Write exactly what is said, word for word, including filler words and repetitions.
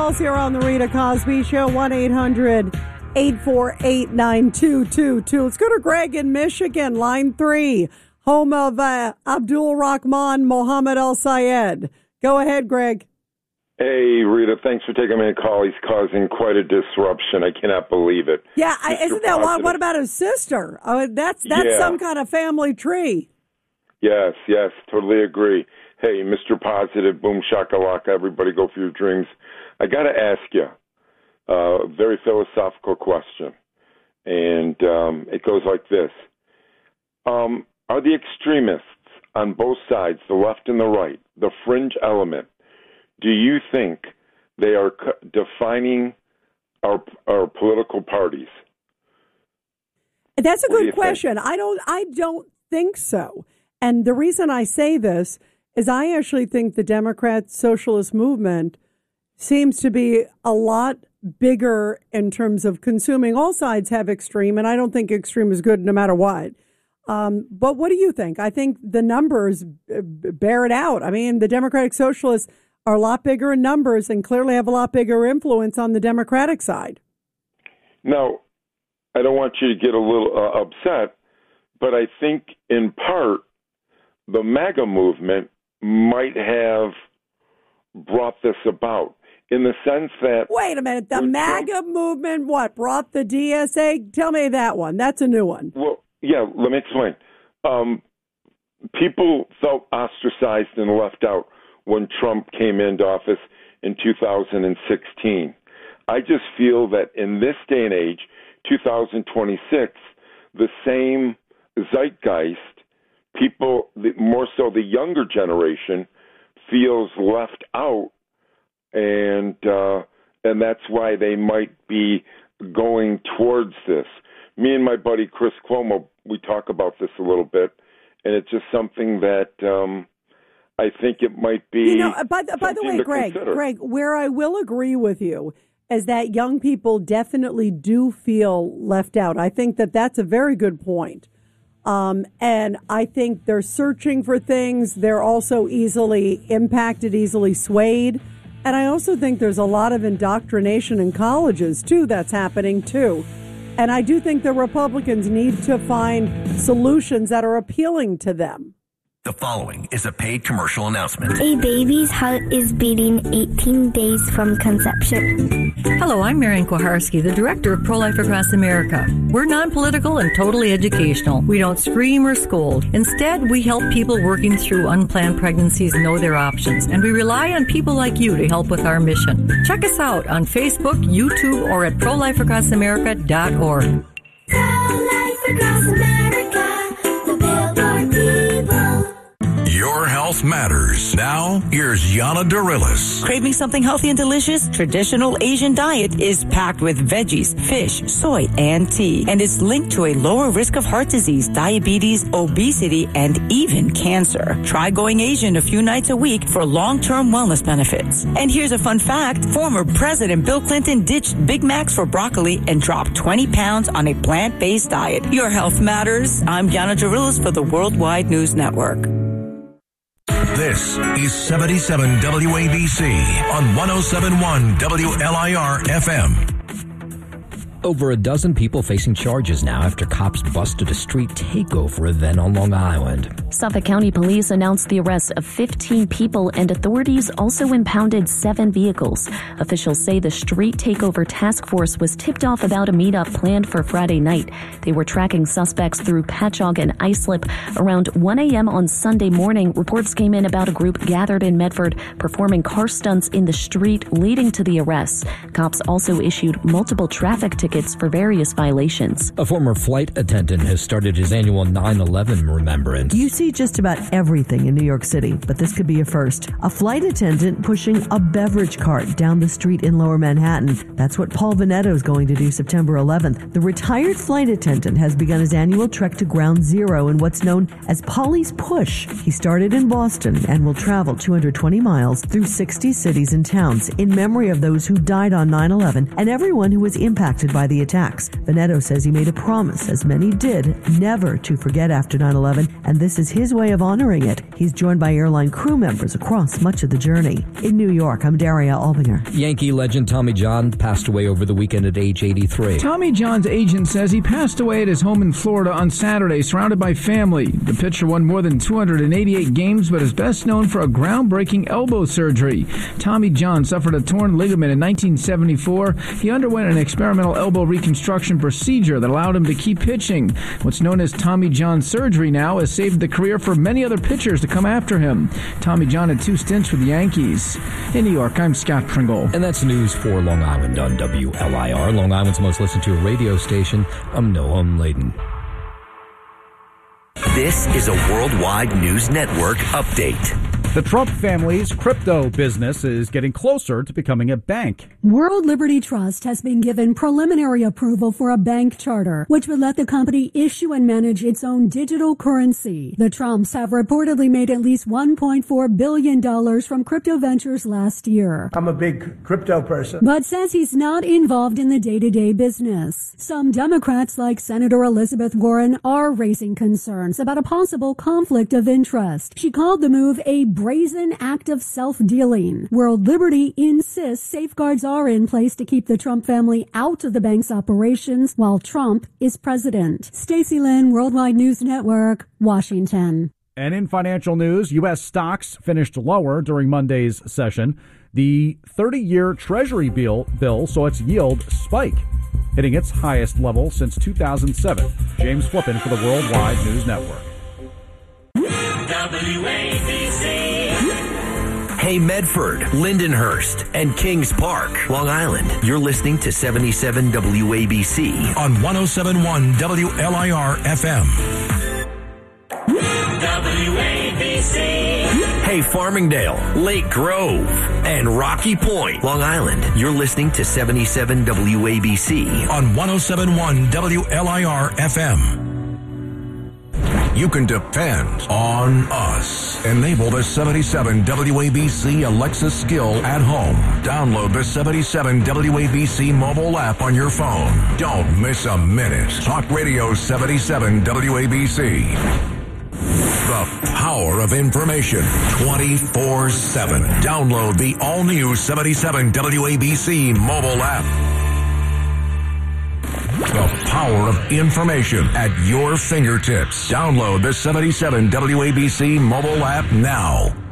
calls here on the Rita Cosby Show. one eight hundred eight four eight nine two two two. Let's go to Greg in Michigan, line three, home of uh, Abdul Rahman Mohammed Al Sayed. Go ahead, Greg. Hey, Rita, thanks for taking my call. He's causing quite a disruption. I cannot believe it. Yeah, I, isn't that what? What about his sister? Oh, that's that's yeah. some kind of family tree. Yes, yes, totally agree. Hey, Mister Positive, boom shakalaka, everybody go for your dreams. I got to ask you a very philosophical question, and um, it goes like this. Um, are the extremists on both sides, the left and the right, the fringe element, do you think they are defining our our political parties? That's a What do good you question. think? I don't I don't think so. And the reason I say this is I actually think the Democrat socialist movement seems to be a lot bigger in terms of consuming. All sides have extreme, and I don't think extreme is good no matter what. Um, but what do you think? I think the numbers bear it out. I mean, the Democratic Socialists are a lot bigger in numbers and clearly have a lot bigger influence on the Democratic side. Now, I don't want you to get a little uh, upset, but I think in part the MAGA movement might have brought this about in the sense that... Wait a minute. The MAGA Trump, movement, what, brought the D S A? Tell me that one. That's a new one. Well, yeah, let me explain. Um, people felt ostracized and left out when Trump came into office in two thousand sixteen. I just feel that in this day and age, two thousand twenty-six, the same zeitgeist, people, more so the younger generation, feels left out, and uh, and that's why they might be going towards this. Me and my buddy Chris Cuomo, we talk about this a little bit, and it's just something that... Um, I think it might be. You know, by, by the way, Greg, consider. Greg, where I will agree with you is that young people definitely do feel left out. I think that that's a very good point. Um, and I think they're searching for things. They're also easily impacted, easily swayed. And I also think there's a lot of indoctrination in colleges, too, that's happening, too. And I do think the Republicans need to find solutions that are appealing to them. The following is a paid commercial announcement. A baby's heart is beating eighteen days from conception. Hello, I'm Marian Kuharski, the director of Pro-Life Across America. We're non-political and totally educational. We don't scream or scold. Instead, we help people working through unplanned pregnancies know their options, and we rely on people like you to help with our mission. Check us out on Facebook, YouTube, or at pro life across america dot org. Pro-Life Across America, the Billboard people. Your health matters. Now, here's Yana Dorillis. Craving something healthy and delicious? Traditional Asian diet is packed with veggies, fish, soy, and tea, and is linked to a lower risk of heart disease, diabetes, obesity, and even cancer. Try going Asian a few nights a week for long-term wellness benefits. And here's a fun fact. Former President Bill Clinton ditched Big Macs for broccoli and dropped twenty pounds on a plant-based diet. Your health matters. I'm Yana Dorillis for the Worldwide News Network. This is seventy-seven W A B C on one oh seven point one W L I R F M. Over a dozen people facing charges now after cops busted a street takeover event on Long Island. Suffolk County Police announced the arrest of fifteen people, and authorities also impounded seven vehicles. Officials say the street takeover task force was tipped off about a meetup planned for Friday night. They were tracking suspects through Patchogue and Islip. Around one a.m. on Sunday morning, reports came in about a group gathered in Medford performing car stunts in the street, leading to the arrests. Cops also issued multiple traffic tickets for various violations. A former flight attendant has started his annual nine eleven remembrance. You see just about everything in New York City, but this could be a first. A flight attendant pushing a beverage cart down the street in Lower Manhattan. That's what Paul Veneto is going to do September eleventh. The retired flight attendant has begun his annual trek to Ground Zero in what's known as Polly's Push. He started in Boston and will travel two hundred twenty miles through sixty cities and towns in memory of those who died on nine eleven and everyone who was impacted by by the attacks. Veneto says he made a promise, as many did, never to forget after nine eleven, and this is his way of honoring it. He's joined by airline crew members across much of the journey. In New York, I'm Daria Albinger. Yankee legend Tommy John passed away over the weekend at age eighty-three. Tommy John's agent says he passed away at his home in Florida on Saturday, surrounded by family. The pitcher won more than two hundred eighty-eight games, but is best known for a groundbreaking elbow surgery. Tommy John suffered a torn ligament in nineteen seventy-four. He underwent an experimental elbow reconstruction procedure that allowed him to keep pitching. What's known as Tommy John surgery now has saved the career for many other pitchers to come after him. Tommy John had two stints with the Yankees. In New York, I'm Scott Pringle. And that's news for Long Island on W L I R, Long Island's most listened to radio station. I'm Noam Layden. This is a Worldwide News Network update. The Trump family's crypto business is getting closer to becoming a bank. World Liberty Trust has been given preliminary approval for a bank charter, which would let the company issue and manage its own digital currency. The Trumps have reportedly made at least one point four billion dollars from crypto ventures last year. I'm a big crypto person. But says he's not involved in the day-to-day business. Some Democrats, like Senator Elizabeth Warren, are raising concerns about a possible conflict of interest. She called the move a brazen act of self-dealing. World Liberty insists safeguards are in place to keep the Trump family out of the bank's operations while Trump is president. Stacey Lynn, Worldwide News Network, Washington. And in financial news, U S stocks finished lower during Monday's session. The thirty-year Treasury bill, bill saw its yield spike, hitting its highest level since two thousand seven. James Flippin for the Worldwide News Network. W A B C. Hey Medford, Lindenhurst, and Kings Park, Long Island. You're listening to seventy-seven W A B C on one oh seven point one W L I R F M. W A B C. Hey Farmingdale, Lake Grove, and Rocky Point, Long Island. You're listening to seventy-seven W A B C on one oh seven point one W L I R F M. You can depend on us. Enable the seventy-seven W A B C Alexa skill at home. Download the seventy-seven W A B C mobile app on your phone. Don't miss a minute. Talk Radio seventy-seven W A B C. The power of information twenty-four seven. Download the all-new seventy-seven W A B C mobile app. The power of information at your fingertips. Download the seventy-seven W A B C mobile app now.